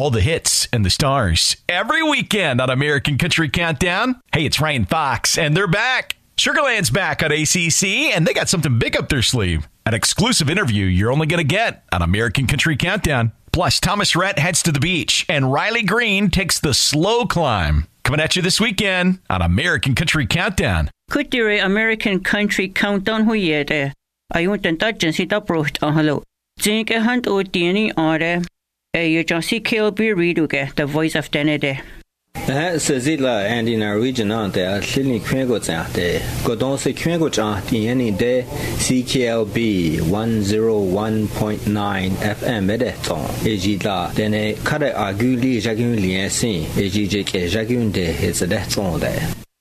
All the hits and the stars every weekend on American Country Countdown. Hey, it's Ryan Fox, and they're back. Sugarland's back on ACC, and they got something big up their sleeve. An exclusive interview you're only going to get on American Country Countdown. Plus, Thomas Rhett heads to the beach, and Riley Green takes the slow climb. Coming at you this weekend on American Country Countdown. Kutire American Country Countdown huyede. Ayun tentajen si taprocht ahalo. Zinke hand o tieni are. You just see KLB Reduke, the voice of Denede. Zilla and in our region on there, Shilling Quengo Zate, Godon se Quengo in any day, CKLB 101.9 FM Edeton, Ejida, then a Kada Aguli Jagun Liensin, Ejik Jagun de his death on there.